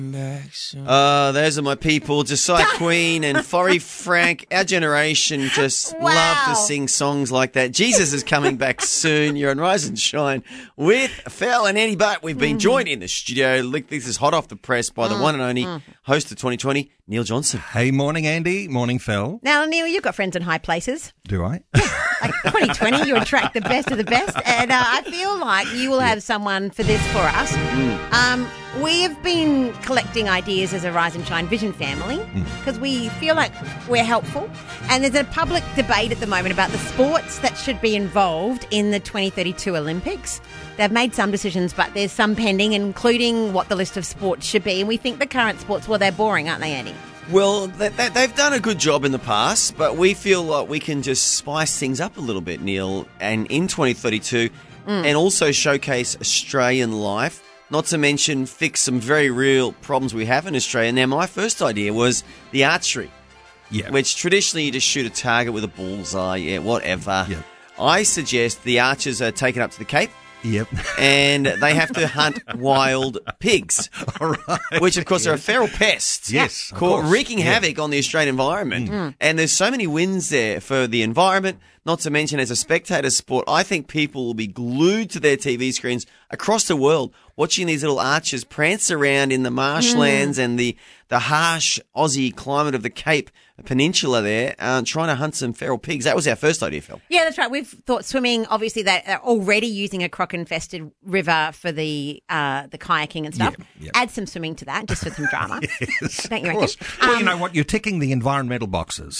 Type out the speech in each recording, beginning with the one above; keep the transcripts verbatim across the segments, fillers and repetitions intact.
Uh, those are my people, Josiah Queen and Forrie Frank. Our generation just Wow. love to sing songs like that. Jesus is coming back soon. You're on Rise and Shine with Fel and Eddie Butt. We've been joined in the studio. Look, this is hot off the press by the one and only host of twenty twenty, Neil Johnson. Hey, morning, Andy. Morning, Fel. Now, Neil, you've got friends in high places. Do I? Like twenty twenty, you attract the best of the best. And uh, I feel like you will have someone for this for us. Um, we have been collecting ideas as a Rise and Shine Vision family because we feel like we're helpful. And there's a public debate at the moment about the sports that should be involved in the twenty thirty-two Olympics. They've made some decisions, but there's some pending, including what the list of sports should be. And we think the current sports, well, they're boring, aren't they, Andy? Well, they, they, they've done a good job in the past, but we feel like we can just spice things up a little bit, Neil, and in twenty thirty-two, and also showcase Australian life, not to mention fix some very real problems we have in Australia. Now, my first idea was the archery, Yeah. which traditionally you just shoot a target with a bullseye, yeah, whatever. Yeah. I suggest the archers are taken up to the Cape, Yep. and they have to hunt wild pigs, All right. which of course are a feral pest. Yes, of caught course. wreaking Yeah. havoc on the Australian environment. And there's so many wins there for the environment, not to mention as a spectator sport, I think people will be glued to their T V screens across the world watching these little archers prance around in the marshlands and the, the harsh Aussie climate of the Cape Peninsula there, uh, trying to hunt some feral pigs. That was our first idea, Phil. Yeah, that's right. We've thought swimming, obviously, they are already using a croc-infested river for the uh, the kayaking and stuff. Yeah, yeah. Add some swimming to that, just for some drama. Yes, Don't you of reckon? course. Well, you Um, know what? You're ticking the environmental boxes.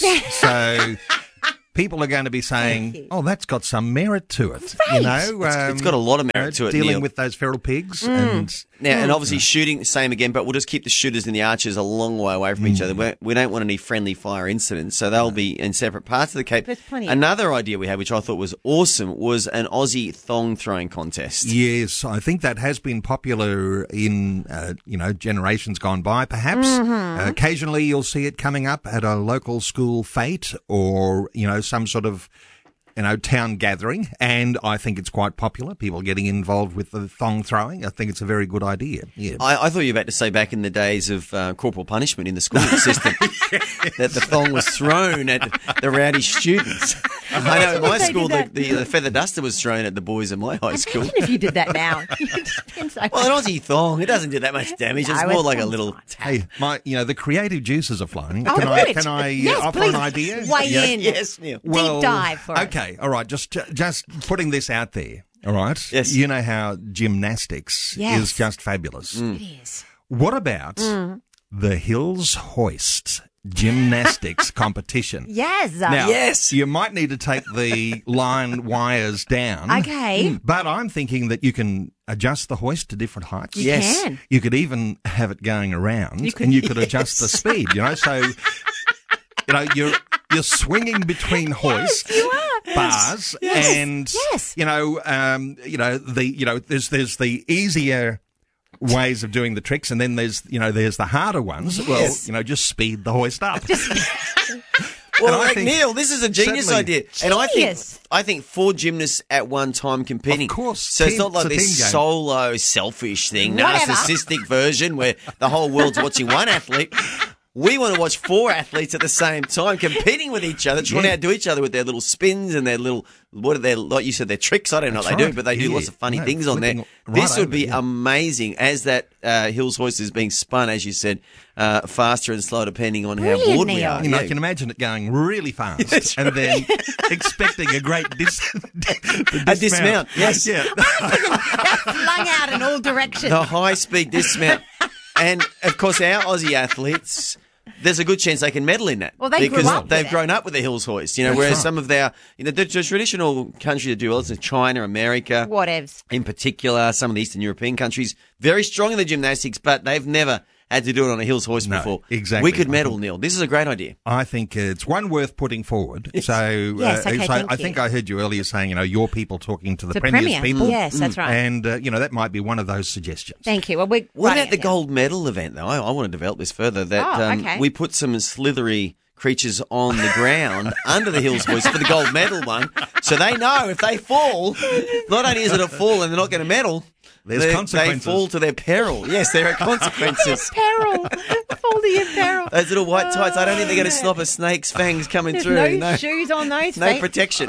So people are going to be Thank you. saying, oh, that's got some merit to it. Right. You know, It's- it's got a lot of merit to it, Dealing Neil. with those feral pigs. And Now, and obviously shooting, same again, but we'll just keep the shooters and the archers a long way away from each other. We we don't want any friendly fire incidents, so they'll be in separate parts of the Cape. There's plenty of- Another idea we had, which I thought was awesome, was an Aussie thong throwing contest. yes, I think that has been popular in, uh, you know, generations gone by, perhaps. Uh, occasionally you'll see it coming up at a local school fete or, you know, some sort of, you know, town gathering. And I think it's quite popular. People getting involved with the thong throwing. I think it's a very good idea. Yeah. I, I thought you were about to say back in the days of uh, corporal punishment in the school system that the thong was thrown at the rowdy students. I know at my They school did the, that. the, the feather duster was thrown at the boys in my high school. Imagine if you did that now. You'd spend so Well, much- an Aussie thong, it doesn't do that much damage. It's No, more it's like a fine. little tap. Hey, my, you know, the creative juices are flowing. Oh, can I, good. can I uh, Yes, offer please. an idea? Weigh Yeah. in. Yes, Neil. Deep dive for us. Okay, all right. Just, just putting this out there. All right. Yes. You know how gymnastics Yes. is just fabulous. It is. What about Mm. the Hills Hoist gymnastics competition? Yes. Now, Yes. you might need to take the line wires down. Okay. But I'm thinking that you can adjust the hoist to different heights. You Yes. can. You could even have it going around, You could- and you could adjust the speed. You know, so you know you're you're swinging between hoist You are. bars, Yes. and Yes. you know, um, you know the you know there's there's the easier ways of doing the tricks, and then there's you know there's the harder ones. Well, Yes. you know, just speed the hoist up. Well, And I like, think Neil, this is a genius certainly- idea, and I think Genius. I think four gymnasts at one time competing. Of course. so it's Team- not like it's a this team game. solo, selfish thing, Whatever. narcissistic version where the whole world's watching one athlete. We want to watch four athletes at the same time competing with each other, trying Yeah. to outdo each other with their little spins and their little, what are their, like you said, their tricks. I don't know what That's they do, right. but they do Yeah. lots of funny No, things on there. flipping right This would over, be yeah. amazing as that uh, Hills Hoist is being spun, as you said, uh, faster and slower depending on how Brilliant, bored we Neil. are. You know, Yeah. I can imagine it going really fast, and then expecting a great dis- A dismount, yes. Yeah. Flung out in all directions. The high speed dismount. And of course, our Aussie athletes, there's a good chance they can medal in that. Well, they grew because up with they've it. grown up with the Hills Hoist, you know, That's whereas right. some of their, you know, the, the traditional countries that do well, is China, America, Whatevs. in particular, some of the Eastern European countries, very strong in the gymnastics, but they've never had to do it on a Hills Hoist No, before. exactly. We could medal, Neil. This is a great idea. I think it's one worth putting forward. So, Yes, uh, okay, so thank I you. think I heard you earlier saying, you know, your people talking to the, The Premier's Premier. people. Yes, that's right. And, uh, you know, that might be one of those suggestions. Thank you. Well, we What about the gold medal event, though? I, I want to develop this further. That Oh, um, okay. we put some slithery creatures on the ground under the Hills Hoist for the gold medal one, so they know if they fall, not only is it a fall and they're not going to medal, There's they, consequences. They fall to their peril. Yes, there are consequences. Peril. Fall to your peril. Those little white tights, I don't think they're going to stop a snake's fangs coming There's through. no, shoes on those No feet. protection.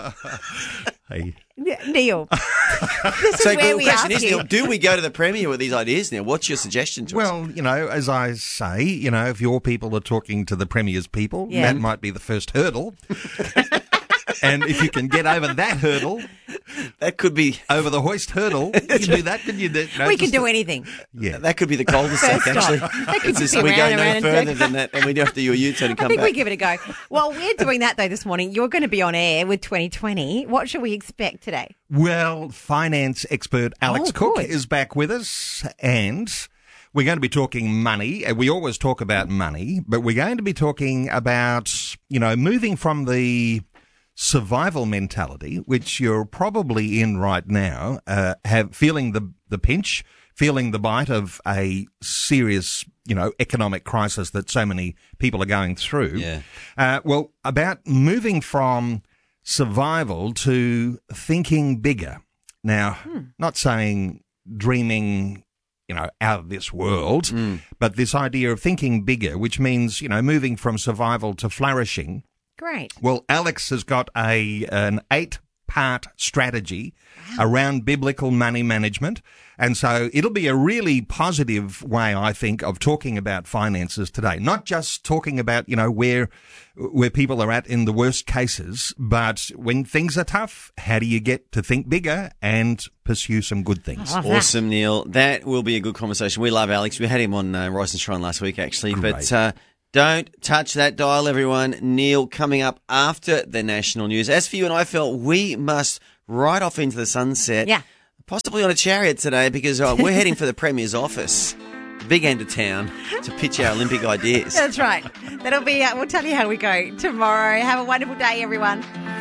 Hey. Neil, this is So where the we question ask is, you. Neil, do we go to the Premier with these ideas now? What's your suggestion to us? Well, you know, as I say, you know, if your people are talking to the Premier's people, Yeah. that might be the first hurdle. And if you can get over that hurdle, That could be over the hoist hurdle, you can do that, can you? No, we can just- do anything. Yeah. that could be the cul-de-sac, First stop. actually. That could It's just just, be we go round and no round and further circle. than that, and we do have to do a U-turn and I come think back. we give it a go. While we're doing that, though, this morning, you're going to be on air with twenty twenty. What should we expect today? Well, finance expert Alex Oh, Cook good. is back with us, and we're going to be talking money. And we always talk about money, but we're going to be talking about, you know, moving from the survival mentality, which you're probably in right now, uh, have feeling the the pinch, feeling the bite of a serious, you know, economic crisis that so many people are going through. Yeah. Uh, well, about moving from survival to thinking bigger. Now, not saying dreaming, you know, out of this world, but this idea of thinking bigger, which means, you know, moving from survival to flourishing. Great. Well, Alex has got a an eight-part strategy around biblical money management, and so it'll be a really positive way, I think, of talking about finances today. Not just talking about, you know, where where people are at in the worst cases, but when things are tough, how do you get to think bigger and pursue some good things? Love that. Awesome, Neil. That will be a good conversation. We love Alex. We had him on uh, Rice and Shrine last week, actually. But Great. uh, don't touch that dial, everyone. Neil coming up after the national news. As for you and I, Phil, we must ride off into the sunset. Yeah. Possibly on a chariot today because uh, we're heading for the Premier's office, the big end of town, to pitch our Olympic ideas. That's right. That'll be, uh, we'll tell you how we go tomorrow. Have a wonderful day, everyone.